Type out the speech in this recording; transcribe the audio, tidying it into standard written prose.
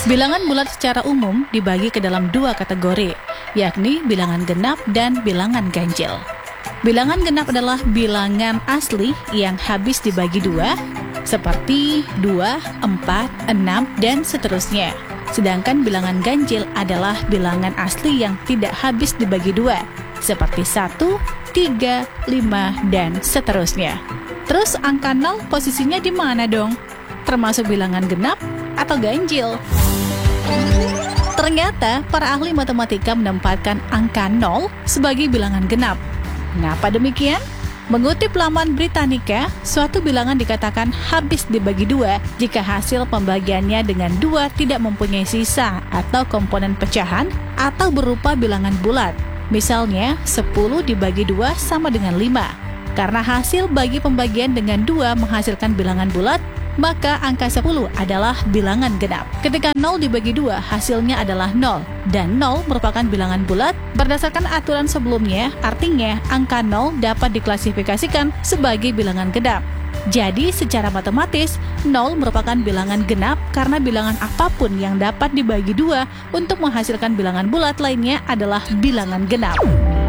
Bilangan bulat secara umum dibagi ke dalam dua kategori, yakni bilangan genap dan bilangan ganjil. Bilangan genap adalah bilangan asli yang habis dibagi dua, seperti 2, 4, 6, dan seterusnya. Sedangkan bilangan ganjil adalah bilangan asli yang tidak habis dibagi dua, seperti 1, 3, 5, dan seterusnya. Terus angka 0 posisinya di mana dong? Termasuk bilangan genap atau ganjil? Ternyata para ahli matematika menempatkan angka 0 sebagai bilangan genap. Mengapa demikian? Mengutip laman Britannica, suatu bilangan dikatakan habis dibagi dua jika hasil pembagiannya dengan dua tidak mempunyai sisa atau komponen pecahan atau berupa bilangan bulat. Misalnya, 10 dibagi 2 sama dengan 5. Karena hasil bagi pembagian dengan 2 menghasilkan bilangan bulat, maka angka 10 adalah bilangan genap. Ketika 0 dibagi 2, hasilnya adalah 0, dan 0 merupakan bilangan bulat. Berdasarkan aturan sebelumnya, artinya angka 0 dapat diklasifikasikan sebagai bilangan genap. Jadi, secara matematis, 0 merupakan bilangan genap karena bilangan apapun yang dapat dibagi 2 untuk menghasilkan bilangan bulat lainnya adalah bilangan genap.